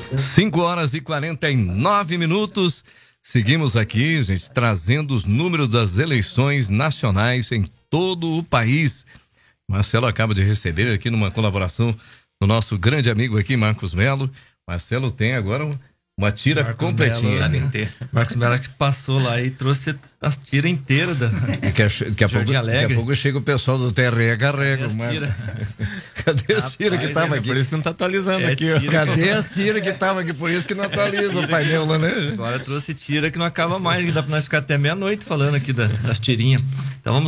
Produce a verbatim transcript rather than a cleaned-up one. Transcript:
cinco horas e quarenta e nove minutos. Seguimos aqui, gente, trazendo os números das eleições nacionais em todo o país. Marcelo acaba de receber aqui numa colaboração do nosso grande amigo aqui, Marcos Melo. Marcelo tem agora um, uma tira Marcos completinha. Melo, Marcos Melo que passou lá e trouxe as tiras inteiras da daqui a, daqui, a pouco, daqui a pouco chega o pessoal do T R E Carrega. Cadê as tiras que estavam aqui? Por isso que não tá atualizando é aqui. Cadê as tiras que estavam aqui? Por isso que não atualiza o painel lá, né? Agora trouxe tira que não acaba mais, que dá pra nós ficar até meia-noite falando aqui das, das tirinhas. Então vamos